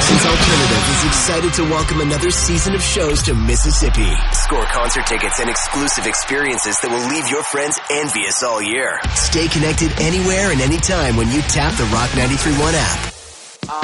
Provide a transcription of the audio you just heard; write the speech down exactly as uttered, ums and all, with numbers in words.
Jackson's Alternative is excited to welcome another season of shows to Mississippi. Score concert tickets and exclusive experiences that will leave your friends envious all year. Stay connected anywhere and anytime when you tap the Rock ninety-three point one app.